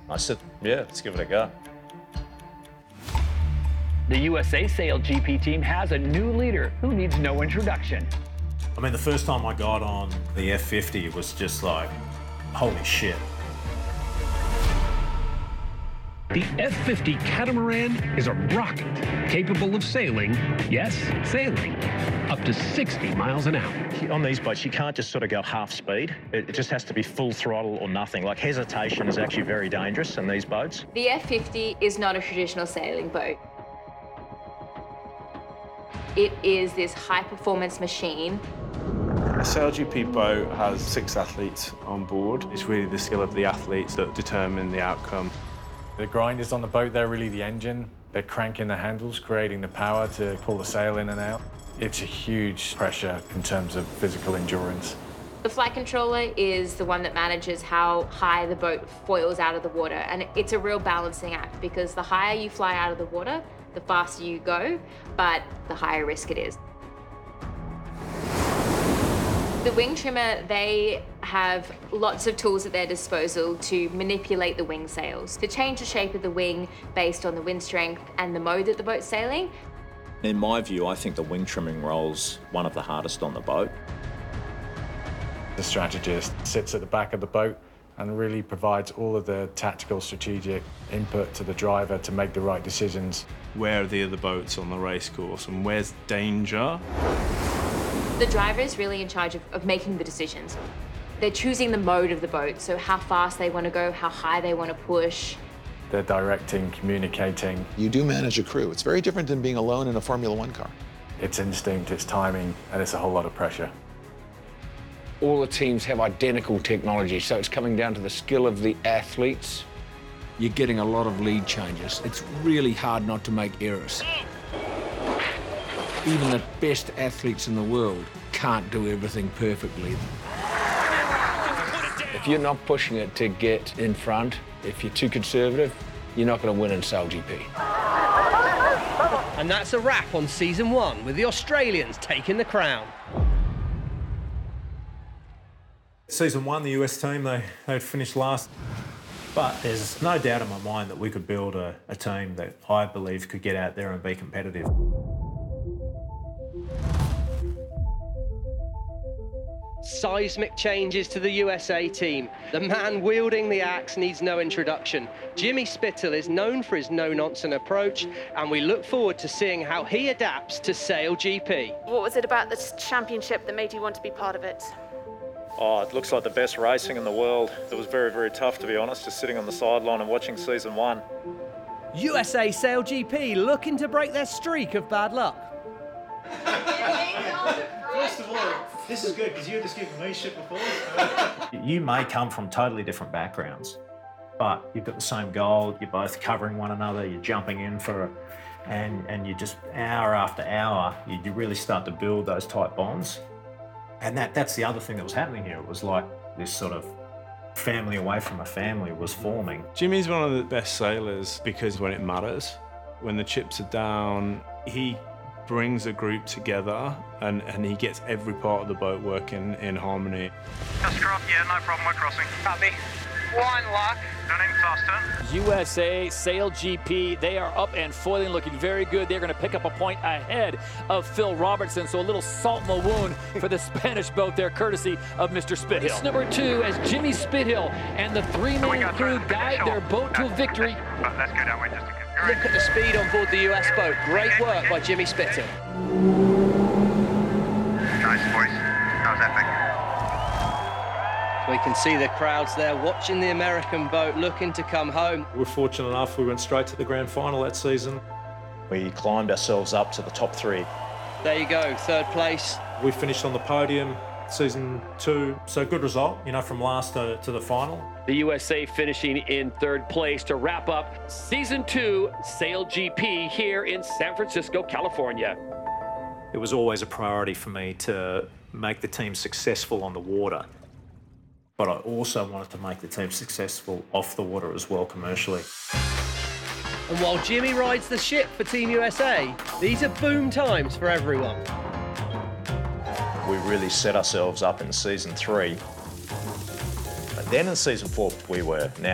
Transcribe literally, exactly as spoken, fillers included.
I said, yeah, let's give it a go. The U S A Sail G P team has a new leader who needs no introduction. I mean, the first time I got on the F fifty was just like, holy shit. The F fifty Catamaran is a rocket capable of sailing, yes, sailing, up to sixty miles an hour. On these boats, you can't just sort of go half speed. It just has to be full throttle or nothing. Like, hesitation is actually very dangerous in these boats. The F fifty is not a traditional sailing boat. It is this high-performance machine. A Sail G P boat has six athletes on board. It's really the skill of the athletes that determine the outcome. The grinders on the boat, they're really the engine. They're cranking the handles, creating the power to pull the sail in and out. It's a huge pressure in terms of physical endurance. The flight controller is the one that manages how high the boat foils out of the water, and it's a real balancing act because the higher you fly out of the water, the faster you go, but the higher risk it is. The wing trimmer, they have lots of tools at their disposal to manipulate the wing sails, to change the shape of the wing based on the wind strength and the mode that the boat's sailing. In my view, I think the wing trimming role's one of the hardest on the boat. The strategist sits at the back of the boat and really provides all of the tactical, strategic input to the driver to make the right decisions. Where are the other boats on the race course and where's danger? The driver is really in charge of, of making the decisions. They're choosing the mode of the boat, so how fast they want to go, how high they want to push. They're directing, communicating. You do manage a crew. It's very different than being alone in a Formula One car. It's instinct, it's timing, and it's a whole lot of pressure. All the teams have identical technology, so it's coming down to the skill of the athletes. You're getting a lot of lead changes. It's really hard not to make errors. Even the best athletes in the world can't do everything perfectly. If you're not pushing it to get in front, if you're too conservative, you're not going to win in Sail G P. And that's a wrap on season one, with the Australians taking the crown. Season one, the U S team, they, they finished last. But there's no doubt in my mind that we could build a, a team that I believe could get out there and be competitive. Seismic changes to the U S A team. The man wielding the axe needs no introduction. Jimmy Spithill is known for his no-nonsense approach, and we look forward to seeing how he adapts to Sail G P. What was it about this championship that made you want to be part of it? Oh, it looks like the best racing in the world. It was very, very tough, to be honest, just sitting on the sideline and watching season one. U S A Sail G P looking to break their streak of bad luck. First of all, this is good because you were just giving me shit before. You may come from totally different backgrounds, but you've got the same goal, you're both covering one another, you're jumping in for it, and, and you just, hour after hour, you, you really start to build those tight bonds. And that, that's the other thing that was happening here. It was like this sort of family away from a family was forming. Jimmy's one of the best sailors because when it matters, when the chips are down, he brings a group together and, and he gets every part of the boat working in harmony. Just cross, yeah, no problem, we're crossing. Copy. One lock, running faster. U S A Sail G P, they are up and foiling, looking very good. They're going to pick up a point ahead of Phil Robertson, so a little salt in the wound for the Spanish boat there, courtesy of Mister Spithill. It's number two as Jimmy Spithill and the three-man crew guide their boat to victory. But let's go that way just to get Look at the speed on board the U S boat. Great work by Jimmy Spithill. Nice, boys. That was epic. We can see the crowds there watching the American boat looking to come home. We were fortunate enough, we went straight to the grand final that season. We climbed ourselves up to the top three. There you go, third place. We finished on the podium season two, so good result, you know, from last to, to the final. The U S A finishing in third place to wrap up season two Sail G P here in San Francisco, California. It was always a priority for me to make the team successful on the water, but I also wanted to make the team successful off the water as well commercially. And while Jimmy rides the ship for Team U S A, these are boom times for everyone. We really set ourselves up in season three. But then in season four, we were now